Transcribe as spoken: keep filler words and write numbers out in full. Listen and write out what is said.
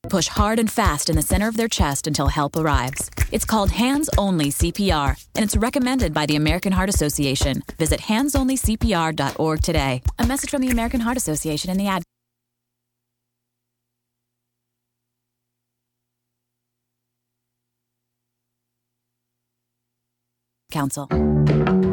Push hard and fast in the center of their chest until help arrives. It's called hands-only C P R, and it's recommended by the American Heart Association. Visit hands only c p r dot org today. A message from the American Heart Association and the ad Council.